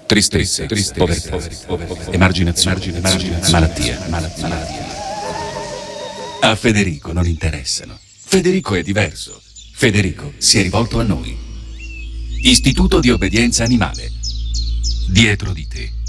Tristezza, povertà, emarginazione, malattia. A Federico non interessano. Federico è diverso. Federico si è rivolto a noi. Istituto di obbedienza animale. Dietro di te